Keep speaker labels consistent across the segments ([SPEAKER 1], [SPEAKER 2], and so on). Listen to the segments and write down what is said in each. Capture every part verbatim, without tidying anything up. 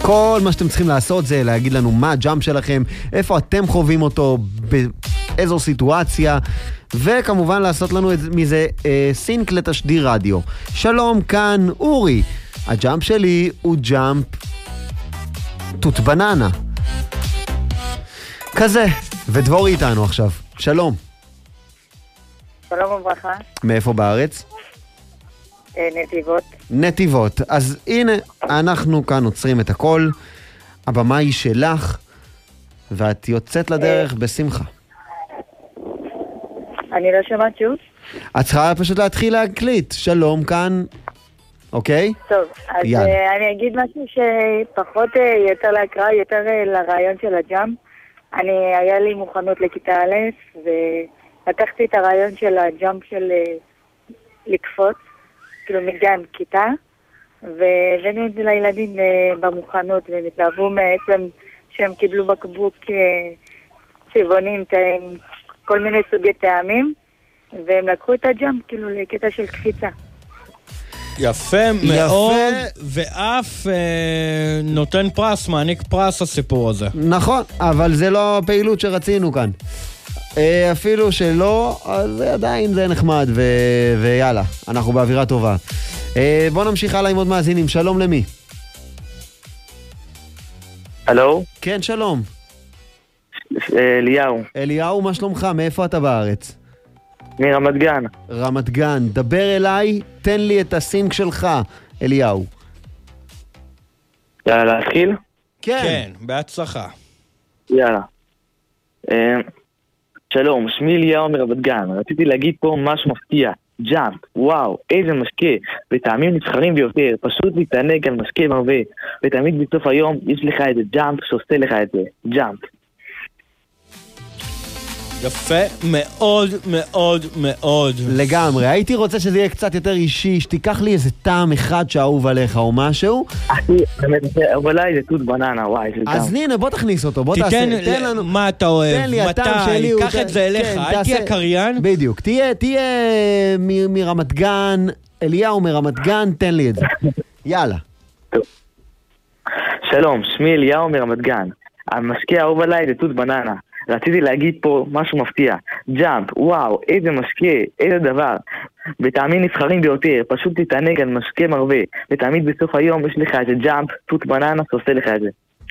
[SPEAKER 1] כל מה שאתם צריכים לעשות זה להגיד לנו מה הג'אמפ שלכם, איפה אתם חווים אותו, באיזו סיטואציה, וכמובן לעשות לנו מזה אה, סינק לתשדיר רדיו. שלום, כאן אורי. הג'אמפ שלי הוא ג'אמפ תות בננה. כזה. ודבורי איתנו עכשיו. שלום.
[SPEAKER 2] שלום וברכה.
[SPEAKER 1] מאיפה בארץ?
[SPEAKER 2] נתיבות.
[SPEAKER 1] נתיבות. אז הנה, אנחנו כאן עוצרים את הכל. הבמה היא שלך, ואת יוצאת לדרך בשמחה.
[SPEAKER 2] אני לא שמעת שוב.
[SPEAKER 1] את צריכה פשוט להתחיל להקליט. שלום, כאן. אוקיי?
[SPEAKER 2] טוב, אז יאללה. אני אגיד משהו שפחות יותר להקראה, יותר לרעיון של הג'אמפ. אני, היה לי מוכנות לכיתה א', ולקחתי את הרעיון של הג'אמפ של לקפוץ, כאילו מגן כיתה, והבאנו את זה לילדים במוכנות, והם התלהבו מעצם שהם קיבלו בקבוק צבעונים, כל מיני סוגי טעמים, והם לקחו את הג'אמפ כאילו לקטע של קפיצה.
[SPEAKER 3] יפה מאוד, ואף אה, נותן פרס, מעניק פרס הסיפור הזה.
[SPEAKER 1] נכון, אבל זה לא הפעילות שרצינו כאן. אה, אפילו שלא, אז עדיין זה נחמד, ו- ויאללה, אנחנו באווירה טובה. אה, בוא נמשיך הלאה עם עוד מאזינים. שלום למי?
[SPEAKER 4] הלו?
[SPEAKER 1] כן, שלום.
[SPEAKER 4] אליהו.
[SPEAKER 1] אליהו, מה שלומך? מאיפה אתה בארץ?
[SPEAKER 4] מרמת גן.
[SPEAKER 1] רמת גן. דבר אליי, תן לי את הסינק שלך, אליהו.
[SPEAKER 4] יאללה, להתחיל?
[SPEAKER 1] כן.
[SPEAKER 3] כן, בהצלחה.
[SPEAKER 4] יאללה. שלום, שמי אליהו מרמת גן. רציתי להגיד פה משהו מפתיע. ג'אמפ, וואו, איזה משקה. וטעמים נבחרים ביותר. פשוט להתענג על משקה מרווה. ותמיד בסוף היום יש לך איזה ג'אמפ שעושה לך את זה. ג'אמפ.
[SPEAKER 3] יפה מאוד מאוד מאוד.
[SPEAKER 1] לגמרי. הייתי רוצה שזה יהיה קצת יותר אישי, שתיקח לי איזה טעם אחד שאהוב עליך או משהו.
[SPEAKER 4] אחי, באמת, אולי זה תות בננה, וואי.
[SPEAKER 1] אז הנה, בוא תכניס אותו, בוא תעשה.
[SPEAKER 3] תיתן לנו מה אתה אוהב,
[SPEAKER 1] תן לי, הטעם שלי.
[SPEAKER 3] קח את זה אליך, אל תהיה קריין.
[SPEAKER 1] בדיוק, תהיה מרמת גן, אליהו מרמת גן, תן לי את זה. יאללה.
[SPEAKER 4] שלום, שמי אליהו מרמת גן. המשקה האהוב עליי זה תות בננה. רציתי להגיד פה משהו מפתיע. ג'אמפ, וואו, איזה משקה, איזה דבר. בטעמים נבחרים ביותר, פשוט תתענג על משקה מרווה. ותמיד בסוף היום יש לך איזה ג'אמפ, תות בננה, שעושה לך את זה.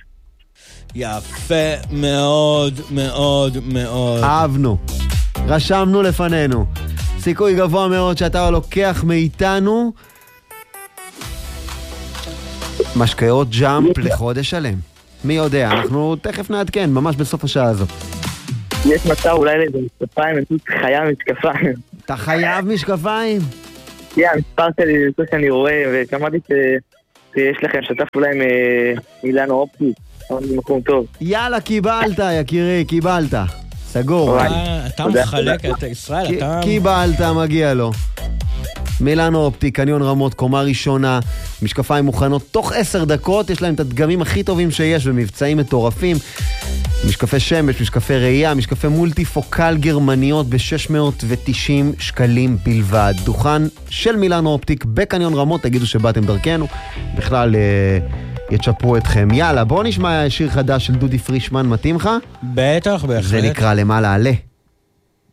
[SPEAKER 3] יפה מאוד מאוד מאוד.
[SPEAKER 1] אהבנו. רשמנו לפנינו. סיכוי גבוה מאוד שאתה לוקח מאיתנו משקאות ג'אמפ לחודש שלם. מי יודע, אנחנו תכף נעדכן, ממש בסוף השעה הזאת.
[SPEAKER 4] יש מצב אולי לאיזה משקפיים, אני חייב משקפיים.
[SPEAKER 1] אתה חייב משקפיים?
[SPEAKER 4] כן, המספר שלי, זה שאני רואה, ושמעתי שיש לכם שתף אולי עם אילנו אופטי, אבל זה מקום טוב.
[SPEAKER 1] יאללה, קיבלת, יקירי, קיבלת. סגור.
[SPEAKER 3] אתה מחלק את ישראל, אתה...
[SPEAKER 1] קיבלת, מגיע לו. מילאנו אופטי, קניון רמות, קומה ראשונה, משקפיים מוכנות תוך עשר דקות, יש להם את הדגמים הכי טובים שיש במבצעים מטורפים, משקפי שמש, משקפי ראייה, משקפי מולטי-פוקל גרמניות ב-שש מאות ותשעים שקלים בלבד. דוכן של מילאנו אופטיק בקניון רמות, תגידו שבאתם דרכנו, בכלל אה, יצ'פרו אתכם. יאללה, בוא נשמע שיר חדש של דודי פרישמן, מתאים לך?
[SPEAKER 3] בטח, בהחלט.
[SPEAKER 1] זה נקרא למעלה עלה.